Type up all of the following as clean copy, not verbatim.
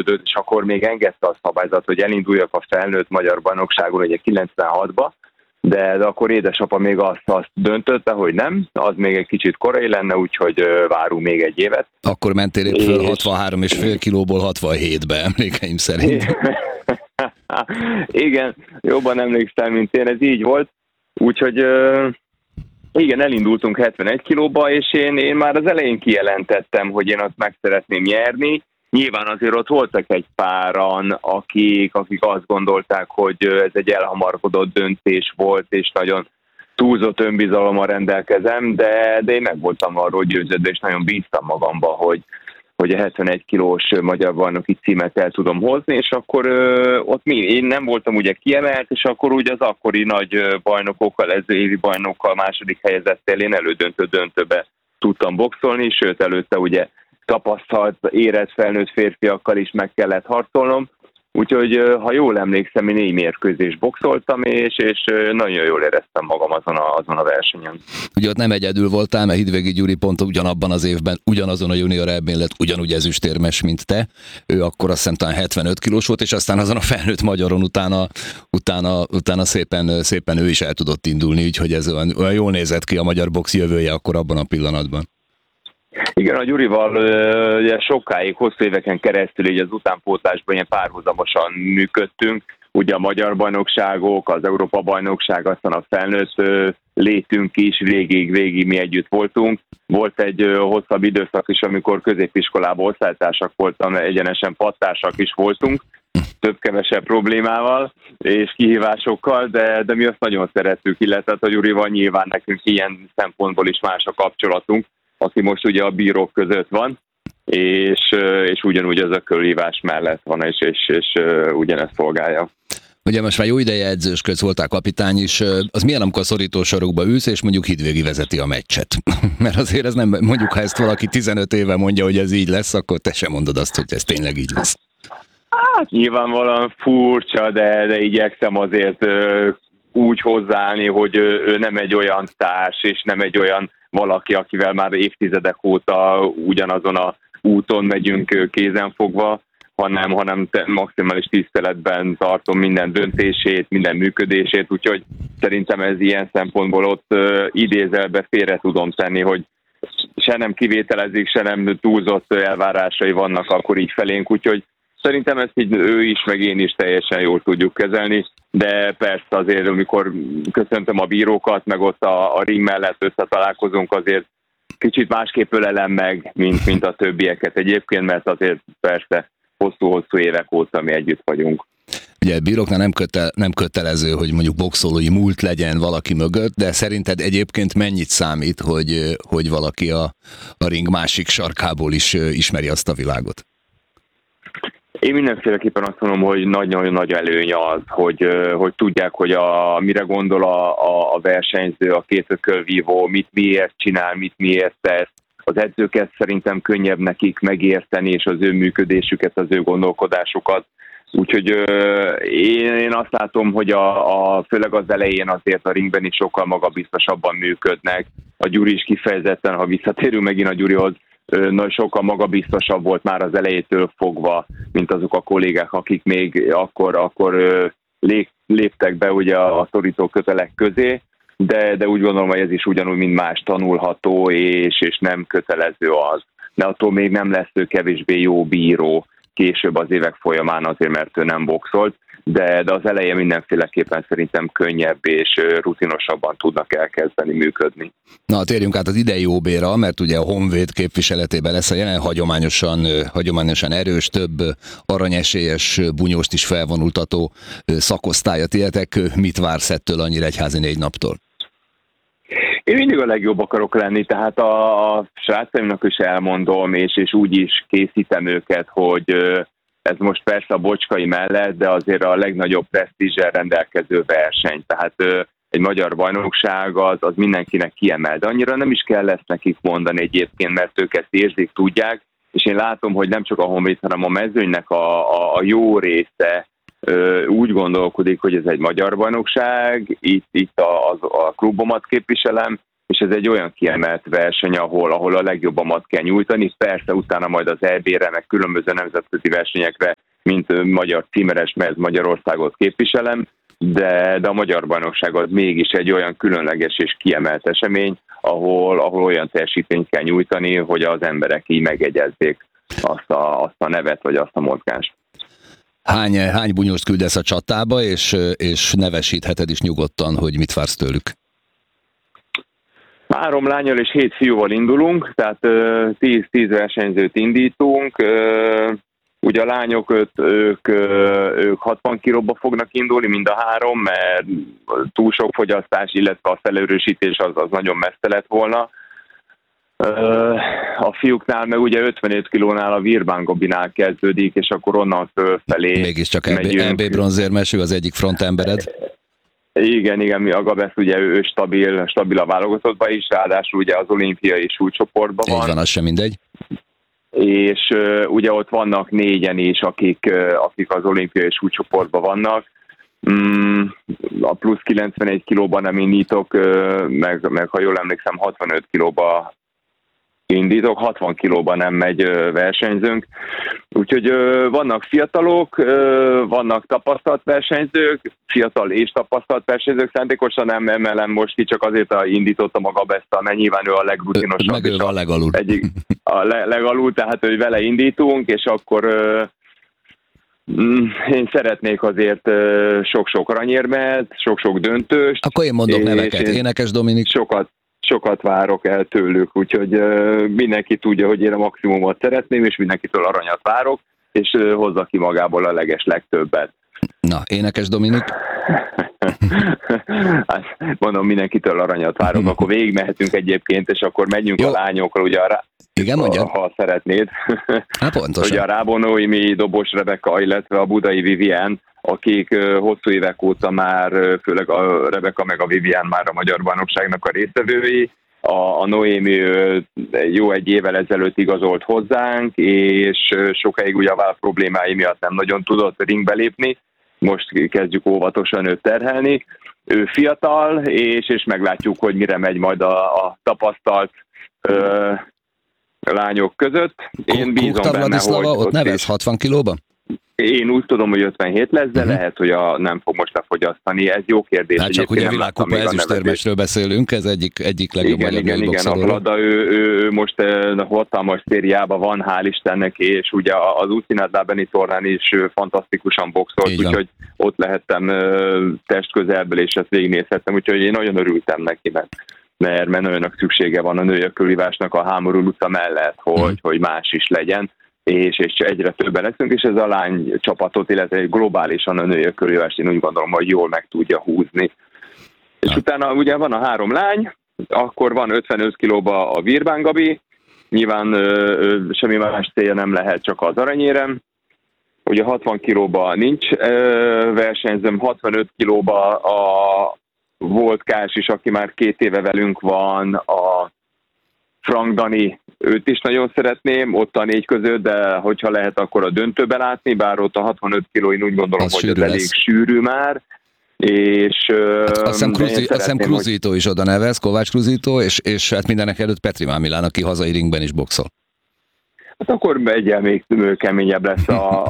kezdődött, és akkor még engedte a szabályzat, hogy elinduljak a felnőtt magyar bajnokságon, ugye 96-ba, de akkor édesapa még azt döntötte, hogy nem, az még egy kicsit korai lenne, úgyhogy várunk még egy évet. Akkor mentél épp föl 63,5 kilóból 67-be, emlékeim szerint. Igen, jobban emlékszem, mint én, ez így volt. Úgyhogy igen, elindultunk 71 kilóba, és én már az elején kijelentettem, hogy én azt meg szeretném nyerni. Nyilván azért ott voltak egy páran, akik azt gondolták, hogy ez egy elhamarkodott döntés volt, és nagyon túlzott önbizalommal rendelkezem, de én meg voltam arról győződve, és nagyon bíztam magamba, hogy a 71 kilós magyar bajnoki címet el tudom hozni, és akkor én nem voltam ugye kiemelt, és akkor ugye az akkori nagy bajnokokkal, ez évi bajnokkal, második helyezettel én döntőbe tudtam boxolni, sőt előtte ugye tapasztalt, érett felnőtt férfiakkal is meg kellett harcolnom, úgyhogy ha jól emlékszem, én 4 mérkőzést boxoltam, és nagyon jól éreztem magam azon a versenyen. Ugye ott nem egyedül voltál, mert Hidvégi Gyuri pont ugyanabban az évben, ugyanazon a junior EB-n lett ugyanúgy ezüstérmes, mint te. Ő akkor azt hiszem talán 75 kilós volt, és aztán azon a felnőtt magyaron utána szépen ő is el tudott indulni, úgyhogy ez olyan jól nézett ki a magyar box jövője akkor abban a pillanatban. Igen, a Gyurival ugye sokáig, hosszú éveken keresztül így az utánpótlásban ilyen párhuzamosan működtünk. Ugye a magyar bajnokságok, az Európa bajnokság, aztán a felnőtt létünk is, végig mi együtt voltunk. Volt egy hosszabb időszak is, amikor középiskolában osztálytársak voltam, egyenesen padtársak is voltunk, több-kevesebb problémával és kihívásokkal, de mi azt nagyon szerettük, illetve a Gyurival nyilván nekünk ilyen szempontból is más a kapcsolatunk, aki most ugye a bírók között van, és ugyanúgy az ökölhívás mellett van, és ugyanezt szolgálja. Ugye most már jó ideje edzősködsz, voltál kapitány is, az milyen, amikor szorító sarokba ülsz, és mondjuk Hidvégi vezeti a meccset? Mert azért ez nem, mondjuk ha ezt valaki 15 éve mondja, hogy ez így lesz, akkor te sem mondod azt, hogy ez tényleg így lesz. Hát nyilvánvalóan furcsa, de igyekszem azért úgy hozzáállni, hogy ő nem egy olyan társ, és nem egy olyan valaki, akivel már évtizedek óta ugyanazon a úton megyünk kézenfogva, hanem maximális tiszteletben tartom minden döntését, minden működését, úgyhogy szerintem ez ilyen szempontból ott idézelbe félre tudom tenni, hogy se nem kivételezik, se nem túlzott elvárásai vannak akkor így felénk, úgyhogy szerintem ezt így ő is, meg én is teljesen jól tudjuk kezelni, de persze azért, amikor köszöntöm a bírókat, meg ott a ring mellett összetalálkozunk, azért kicsit másképp ölelem meg, mint a többieket egyébként, mert azért persze hosszú-hosszú évek óta mi együtt vagyunk. Ugye bíróknál nem kötelező, hogy mondjuk boxolói múlt legyen valaki mögött, de szerinted egyébként mennyit számít, hogy valaki a ring másik sarkából is ismeri azt a világot? Én mindenféleképpen azt mondom, hogy nagyon nagy előny az, hogy tudják, hogy mire gondol a versenyző, a két ökölvívó, mit miért csinál, mit miért tesz. Az edzőket szerintem könnyebb nekik megérteni, és az ő működésüket, az ő gondolkodásukat. Úgyhogy én azt látom, hogy főleg az elején azért a ringben is sokkal magabiztosabban működnek. A Gyuri is kifejezetten, ha visszatérünk megint a Gyurihoz, sokkal magabiztosabb volt már az elejétől fogva, mint azok a kollégák, akik még akkor léptek be ugye a szorító kötelek közé, de úgy gondolom, hogy ez is ugyanúgy, mint más tanulható, és nem kötelező az. De attól még nem lesz ő kevésbé jó bíró később az évek folyamán azért, mert ő nem boxolt, de az elején mindenféleképpen szerintem könnyebb és rutinosabban tudnak elkezdeni működni. Na, térjünk át az idei OB-ra, mert ugye a Honvéd képviseletében lesz a jelen hagyományosan erős, több aranyesélyes bunyóst is felvonultató szakosztályat éltek. Mit vársz ettől a Nyíregyházi 4 naptól? Én mindig a legjobb akarok lenni, tehát a srácaimnak is elmondom, és úgy is készítem őket, hogy ez most persze a Bocskai mellett, de azért a legnagyobb presztízsel rendelkező verseny. Tehát egy magyar bajnokság az mindenkinek kiemel, de annyira nem is kell ezt nekik mondani egyébként, mert ők ezt érzik, tudják, és én látom, hogy nem csak a Honvéd, hanem a mezőnynek a jó része úgy gondolkodik, hogy ez egy magyar bajnokság, itt a klubomat képviselem, és ez egy olyan kiemelt verseny, ahol a legjobbamat kell nyújtani. Persze utána majd az EB-re, meg különböző nemzetközi versenyekre mint magyar címeres, mert Magyarországot képviselem, de a magyar bajnokság az mégis egy olyan különleges és kiemelt esemény, ahol olyan teljesítményt kell nyújtani, hogy az emberek így megjegyezzék azt a nevet, vagy azt a mozgást. Hány bunyóst küldesz a csatába, és nevesítheted is nyugodtan, hogy mit vársz tőlük? 3 lányal és 7 fiúval indulunk, tehát 10 versenyzőt indítunk. Ugye a lányok ők 60 kilóba fognak indulni, mind a 3, mert túl sok fogyasztás, illetve a felerősítés az nagyon messze lett volna. A fiúknál meg ugye 55 kilónál a Virban Gabinál kezdődik, és akkor onnan fölfelé mégiscsak EB bronzérmes, ő az egyik frontembered. Igen, mi a Gabesz ugye ő stabil a válogatottban is, ráadásul ugye az olimpiai súlycsoportban van. Így van, az sem mindegy. És ugye ott vannak 4-en is, akik az olimpiai súlycsoportban vannak. A plusz 91 kilóban nem indítok, meg ha jól emlékszem 65 kilóba indítok, 60 kilóban nem megy versenyzőnk. Úgyhogy vannak fiatalok, vannak tapasztalt versenyzők, fiatal és tapasztalt versenyzők, szándékosan nem emelem most ki, csak azért indítottam a Gabesztal, mert nyilván ő a legrutinosabb. Meg ő a legalul. Legalul, tehát hogy vele indítunk, és akkor én szeretnék azért sok-sok aranyérmet, sok-sok döntőst. Akkor én mondok neveket. Énekes Dominik. Sokat várok el tőlük, úgyhogy mindenki tudja, hogy én a maximumot szeretném, és mindenkitől aranyat várok, és hozza ki magából a legtöbbet. Na, Énekes Dominik? Mondom, mindenkitől aranyat várok, akkor végigmehetünk egyébként, és akkor menjünk a lányokra, ugye igen, ha szeretnéd. Pontosan. Ugye a Rábó Noémi, Dobos Rebeka, illetve a Budai Vivien, akik hosszú évek óta már, főleg a Rebeka meg a Vivien már a Magyar Bajnokságnak a résztvevői. A Noémi jó egy évvel ezelőtt igazolt hozzánk, és sokáig ugye a váll problémái miatt nem nagyon tudott ringbe lépni. Most kezdjük óvatosan őt terhelni. Ő fiatal, és meglátjuk, hogy mire megy majd a tapasztalt lányok között. Én bízom benne, hogy ott nevez 60 kilóban? Én úgy tudom, hogy 57 lesz, de lehet, hogy nem fog most lefogyasztani. Ez jó kérdés. Hát csak ugye a világkupa ezüstérmesről beszélünk, ez egyik legjobb magyar Igen, a Vlada, ő most hatalmas szériában van, hál' Istennek, és ugye az Újszínádlábeni tornán is fantasztikusan boxolt, úgyhogy ott lehettem testközelből, és ezt végignézhettem, úgyhogy én nagyon örültem neki, mert nagyon szüksége van a női kölivásnak a Hámorul utca mellett, hogy más is legyen. És egyre többen leszünk, és ez a lány csapatot, illetve globálisan a női körülvást én úgy gondolom, hogy jól meg tudja húzni. És utána ugye van a 3 lány, akkor van 55 kilóba a Virban Gabi, nyilván semmi más célja nem lehet, csak az aranyérem. Ugye 60 kilóba nincs versenyzőm, 65 kilóba a Voltkás is, aki már 2 éve velünk van, a Frank Dani, őt is nagyon szeretném, ott a 4 között, de hogyha lehet, akkor a döntőben látni, bár ott a 65 kiló, én úgy gondolom, hogy ez elég sűrű már. És azt hiszem Cruzito is oda nevez, Kovács Cruzito, és hát mindenek előtt Petri Mámilán, aki hazai ringben is boxol. Hát akkor egyel még keményebb lesz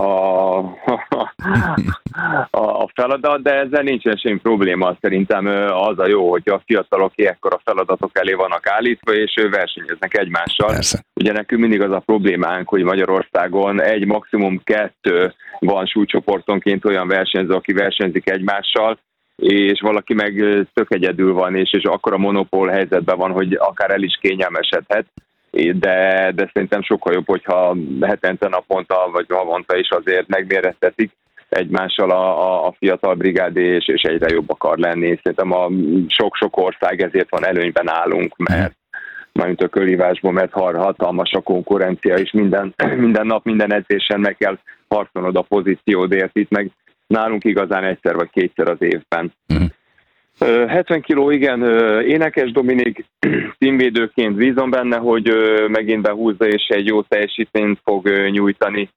a feladat, de ezzel nincsen semmi probléma. Szerintem az a jó, hogy a fiatalok ekkor a feladatok elé vannak állítva, és versenyeznek egymással. Persze. Ugye nekünk mindig az a problémánk, hogy Magyarországon maximum 2 van súlycsoportonként olyan versenyző, aki versenyzik egymással, és valaki meg tök egyedül van, és akkor a monopól helyzetben van, hogy akár el is kényelmesedhet. De szerintem sokkal jobb, hogyha hetente, naponta vagy havonta is azért megmérettetik egymással a fiatal brigád, és egyre jobb akar lenni. Szerintem a sok-sok ország ezért van előnyben állunk, mert mármint a kölhívásban, mert hatalmas a konkurencia, és minden nap, minden edzésen meg kell harcolnod a pozíciódért, itt meg nálunk igazán egyszer vagy 2-szer az évben. 70 kiló, igen, Énekes Dominik, címvédőként bízom benne, hogy megint behúzza, és egy jó teljesítményt fog nyújtani.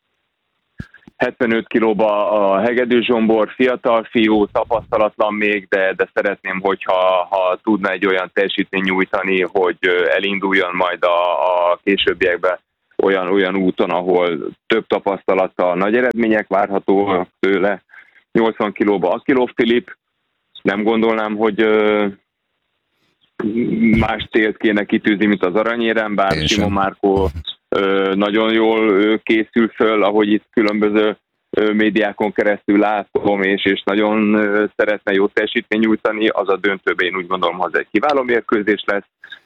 75 kilóba a Hegedű Zsombor, fiatal fiú, tapasztalatlan még, de szeretném, hogyha tudna egy olyan teljesítményt nyújtani, hogy elinduljon majd a későbbiekben olyan úton, ahol több tapasztalattal nagy eredmények várhatóak tőle. 80 kilóba Akilov Filip, nem gondolnám, hogy más célt kéne kitűzni, mint az aranyérem, bár Simon Márkó nagyon jól készül föl, ahogy itt különböző médiákon keresztül látom, és nagyon szeretne jó teljesítményt nyújtani, az a döntőben én úgy gondolom, hogy az egy kiváló mérkőzés lesz.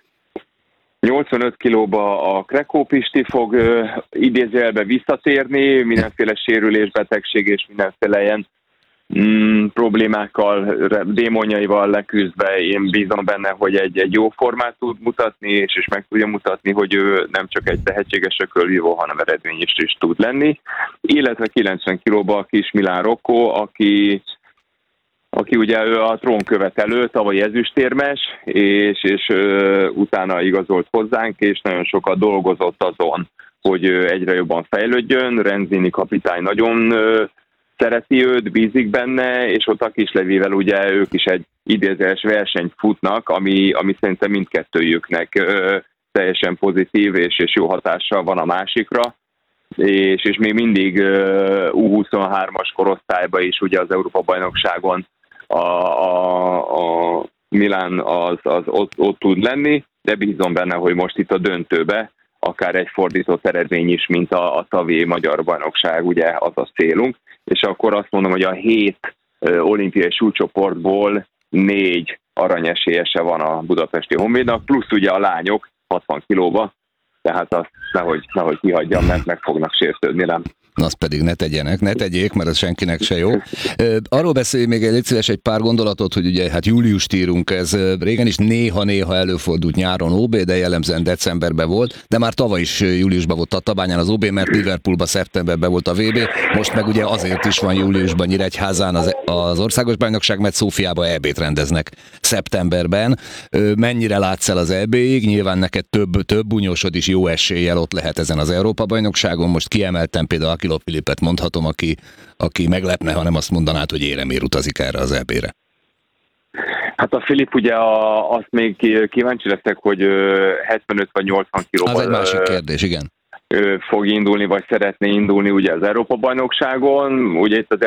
85 kilóba a Krekó Pisti fog idézőjelbe visszatérni, mindenféle sérülés, betegség és mindenféle ilyen problémákkal, démonjaival leküzdve. Én bízom benne, hogy egy jó formát tud mutatni, és meg tudja mutatni, hogy ő nem csak egy tehetséges ökölvívó, hanem eredményes is tud lenni. Illetve 90 kilóba a kis Milán Rocco, aki ugye ő a trónkövetelő, tavaly ezüstérmes, és utána igazolt hozzánk, és nagyon sokat dolgozott azon, hogy egyre jobban fejlődjön. Renzini kapitány nagyon szereti őt, bízik benne, és ott a Kislevivel ugye ők is egy idézőjeles versenyt futnak, ami szerintem mindkettőjüknek teljesen pozitív és jó hatással van a másikra. És még mindig U23-as korosztályban is ugye az Európa-bajnokságon a Milán az ott tud lenni, de bízom benne, hogy most itt a döntőbe akár egy fordított eredmény is, mint a tavi magyar bajnokság, ugye az a célunk, és akkor azt mondom, hogy a 7 olimpiai súlycsoportból 4 aranyesélyese van a budapesti Honvédnak, plusz ugye a lányok 60 kilóba, tehát azt nehogy kihagyjam, mert meg fognak sértődni rám. Azt pedig ne tegyék, mert az senkinek se jó. Arról beszélj még egy szíves egy pár gondolatot, hogy ugye hát júliust írunk, ez régen is néha előfordult nyáron OB, de jellemzően decemberben volt, de már tavaly is júliusban volt Tatabányán az OB, mert Liverpoolban szeptemberben volt a VB, most meg ugye azért is van júliusban Nyíregyházán az országos bajnokság, mert Szófiában EB-t rendeznek szeptemberben. Mennyire látsz el az EB-ig? Nyilván neked több bunyósod is jó eséllyel ott lehet ezen az Európa-bajnokságon, most kiemeltem például Akilov Filipet mondhatom, aki meglepne, ha nem azt mondanád, hogy éremér utazik erre az EB-re. Hát a Filip ugye azt még kíváncsi leszek, hogy 75 vagy 80 kilóban. Az egy másik kérdés, igen. Fog indulni, vagy szeretné indulni ugye az Európa-bajnokságon. Ugye itt az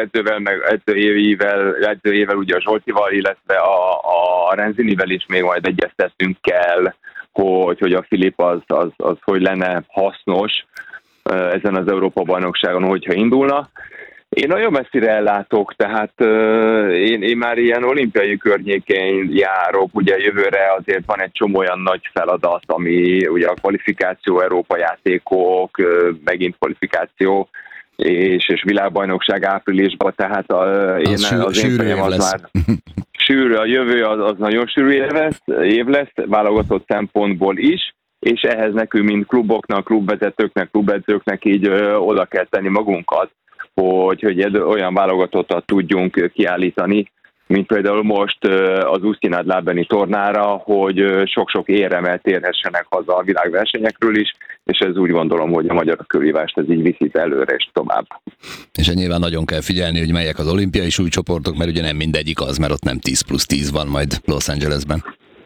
edzőjével ugye a Zsoltival, illetve a Renzinivel is még majd egyeztettünk kell, hogy a Filip az hogy lenne hasznos ezen az Európa-bajnokságon, hogyha indulna. Én nagyon messzire ellátok, tehát én már ilyen olimpiai környékén járok, ugye jövőre azért van egy csomó olyan nagy feladat, ami ugye a kvalifikáció, Európa játékok, megint kvalifikáció, és világbajnokság áprilisban, tehát az én fejem az már sűrű, a jövő az nagyon sűrű év lesz, válogatott szempontból is, és ehhez nekünk, mint kluboknak, klubvezetőknek, klubedzőknek így oda kell tenni magunkat, hogy olyan válogatottat tudjunk kiállítani, mint például most az Ustinad Lábeni tornára, hogy sok-sok éremmel térhessenek haza a világversenyekről is, és ez úgy gondolom, hogy a magyar kővívást ez így viszi előre és tovább. És nyilván nagyon kell figyelni, hogy melyek az olimpiai súlycsoportok, mert ugye nem mindegyik az, mert ott nem 10+10 van majd Los Angelesben.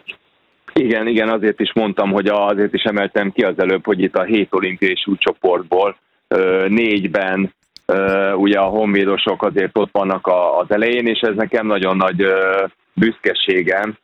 Igen, azért is mondtam, hogy azért is emeltem ki az előbb, hogy itt a 7 olimpiai súlycsoportból 4-ben ugye a honvédosok azért ott vannak az elején, és ez nekem nagyon nagy büszkeségem,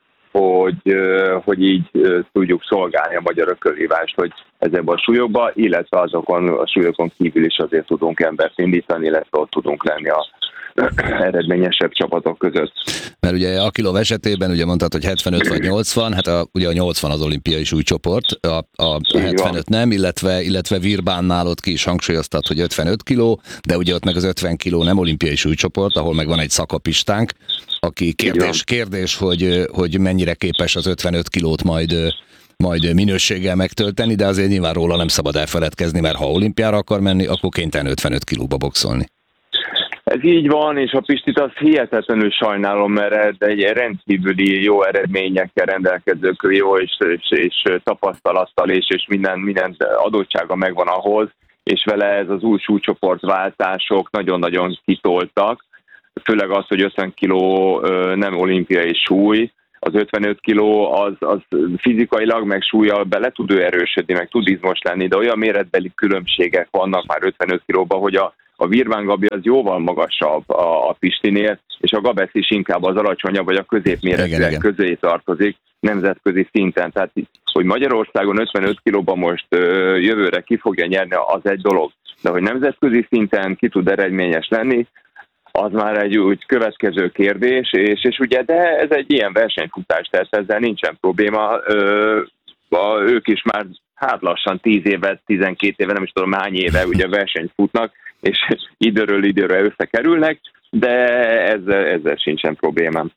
hogy így tudjuk szolgálni a magyar ökölvívást, hogy ezekben a súlyokban, illetve azokon a súlyokon kívül is azért tudunk embert indítani, illetve ott tudunk lenni a eredményesebb csapatok között. Mert ugye Akilov esetében ugye mondtad, hogy 75 vagy 80, hát ugye a 80 az olimpiai súlycsoport, a 75 nem, illetve Virbánnál ott ki is hangsúlyoztat, hogy 55 kiló, de ugye ott meg az 50 kiló nem olimpiai súlycsoport, ahol meg van egy szakapistánk, aki kérdés hogy mennyire képes az 55 kilót majd minőséggel megtölteni, de azért nyilván róla nem szabad elfeledkezni, mert ha olimpiára akar menni, akkor kénytelen 55 kilóba boxolni. Ez így van, és a Pistit azt hihetetlenül sajnálom, mert egy rendkívüli jó eredményekkel rendelkező jó és tapasztalattal és minden adottsága megvan ahhoz, és vele ez az új súlycsoportváltások nagyon-nagyon kitoltak, főleg az, hogy 50 kiló nem olimpiai súly, az 55 kiló az fizikailag meg súllyal bele tud ő erősödni, meg tud izmos lenni, de olyan méretbeli különbségek vannak már 55 kilóban, hogy a Virván Gabi az jóval magasabb a Pistinél, és a Gabesz is inkább az alacsonyabb, vagy a középméretűek közé tartozik nemzetközi szinten. Tehát, hogy Magyarországon 55 kilóban most jövőre ki fogja nyerni, az egy dolog. De hogy nemzetközi szinten ki tud eredményes lenni, az már egy úgy következő kérdés, és ugye, de ez egy ilyen versenyfutás, tehát ezzel nincsen probléma. Ők is már lassan 10 éve, 12 éve, nem is tudom hány éve ugye versenyt futnak, és időről időre összekerülnek, de ezzel sincsen problémám.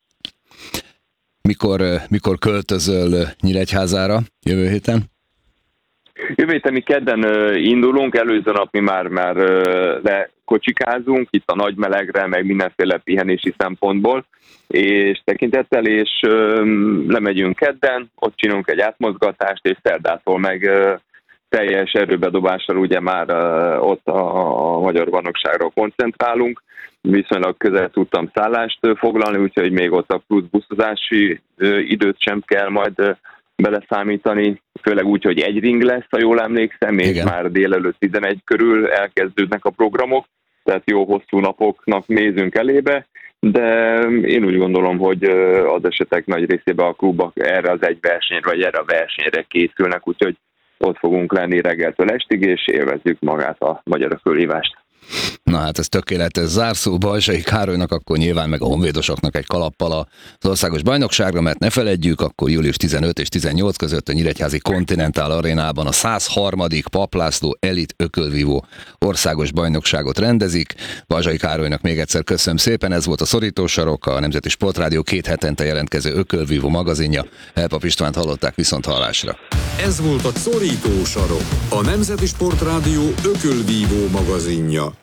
Mikor költözöl Nyíregyházára jövő héten? Jövő héten mi kedden indulunk, előző nap mi már lekocsikázunk itt a nagy melegre, meg mindenféle pihenési szempontból, és tekintettel, és lemegyünk kedden, ott csinálunk egy átmozgatást, és szerdától meg teljes erőbedobással ugye már ott a magyar bajnokságra koncentrálunk. Viszonylag közel tudtam szállást foglalni, úgyhogy még ott a plusz buszozási időt sem kell majd beleszámítani, főleg úgy, hogy egy ring lesz, ha jól emlékszem, és már délelőtt 11 körül elkezdődnek a programok, tehát jó hosszú napoknak nézünk elébe, de én úgy gondolom, hogy az esetek nagy részében a klubok erre az egy versenyre, vagy erre a versenyre készülnek, úgyhogy ott fogunk lenni reggeltől estig, és élvezzük magát a magyar fölhívást. Na hát ez tökéletes zárszó Balzsai Károlynak, akkor nyilván meg a honvédosoknak egy kalappal az országos bajnokságra, mert ne feledjük, akkor július 15 és 18 között a Nyíregyházi Continental Arénában a 103. Papp László Elit Ökölvívó országos bajnokságot rendezik. Balzsai Károlynak még egyszer köszönöm szépen, ez volt a Szorítósarok, a Nemzeti Sportrádió 2 hetente jelentkező Ökölvívó magazinja. Helpap Istvánt hallották, viszont hallásra. Ez volt a Szorítósarok, a Nemzeti Sportrádió Ökölvívó magazinja.